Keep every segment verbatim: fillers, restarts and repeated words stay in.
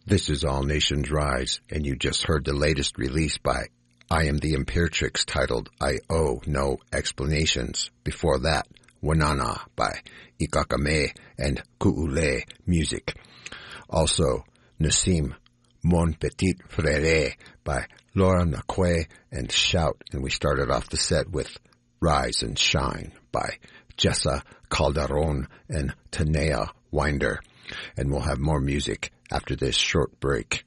This is All Nations Rise, and you just heard the latest release by I Am the Imperatrix titled I Owe No Explanations. Before that, Wanana by Ikakame and Ku'ule Music. Also, Nassim Mon Petit Frere by Laura Nakwe and Shout. And we started off the set with Rise and Shine by Jessa Calderon and Tanea Winder. And we'll have more music after this short break.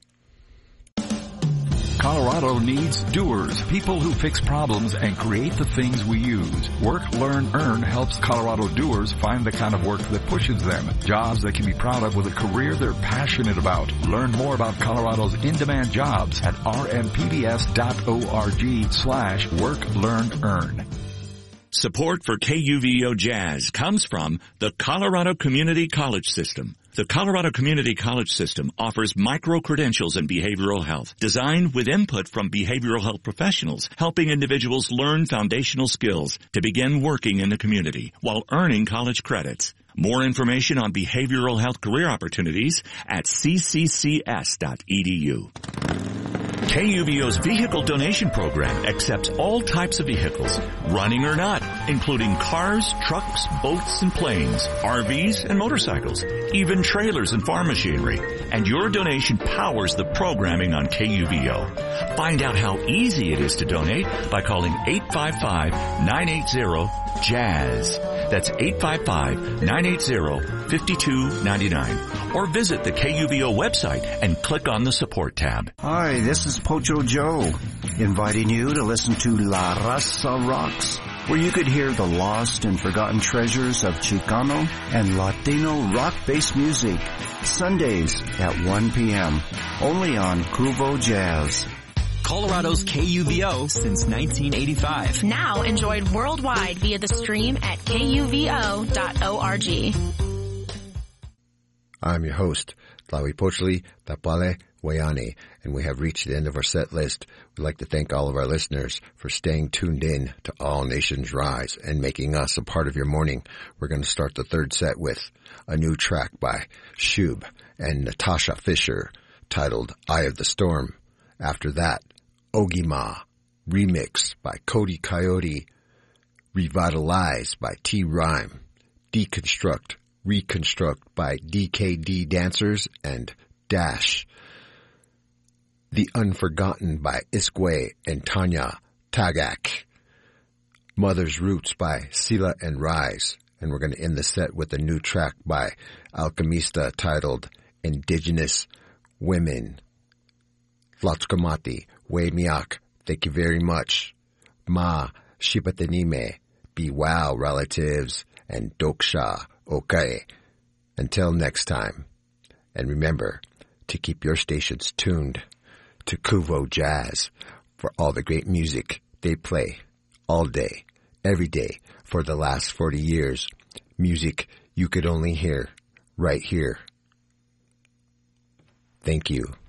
Colorado needs doers, people who fix problems and create the things we use. Work, Learn, Earn helps Colorado doers find the kind of work that pushes them. Jobs they can be proud of with a career they're passionate about. Learn more about Colorado's in-demand jobs at rmpbs.org slash work, learn, earn. Support for K U V O Jazz comes from the Colorado Community College System. The Colorado Community College System offers micro-credentials in behavioral health, designed with input from behavioral health professionals, helping individuals learn foundational skills to begin working in the community while earning college credits. More information on behavioral health career opportunities at c c c s dot e d u. K U V O's vehicle donation program accepts all types of vehicles, running or not, including cars, trucks, boats, and planes, R Vs, and motorcycles, even trailers and farm machinery. And your donation powers the programming on K U V O. Find out how easy it is to donate by calling eight five five, nine eight zero, jazz. That's eight five five, nine eight zero, five two nine nine. Or visit the K U V O website and click on the support tab. Hi, this is Pocho Joe, inviting you to listen to La Raza Rocks, where you could hear the lost and forgotten treasures of Chicano and Latino rock-based music, Sundays at one p.m., only on Kuvo Jazz. Colorado's K U V O since nineteen eighty-five. Now enjoyed worldwide via the stream at K U V O dot org. I'm your host, Tlahuipochtli Tapale Wayani, and we have reached the end of our set list. We'd like to thank all of our listeners for staying tuned in to All Nations Rise and making us a part of your morning. We're going to start the third set with a new track by Shub and Natasha Fisher titled Eye of the Storm. After that, Ogima remix by Cody Coyote, Revitalize by T-Rhyme, Deconstruct, Reconstruct by D K D Dancers and Dash, The Unforgotten by Isque and Tanya Tagak, Mother's Roots by Sila and Rise, and we're going to end the set with a new track by Alchemista titled Indigenous Women. Flatskamati, Wei Miak, thank you very much. Ma, Shipatanime, Be Wow, relatives, and Doksha, okay. Until next time. And remember to keep your stations tuned to Kuvo Jazz for all the great music they play all day, every day for the last forty years. Music you could only hear right here. Thank you.